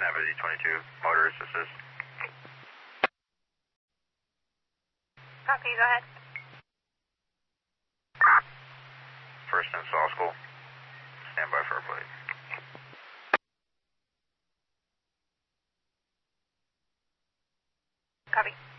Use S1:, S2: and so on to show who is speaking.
S1: Navy 22, motorist assist.
S2: Copy, go ahead.
S1: First install school. Stand by for a plate.
S2: Copy.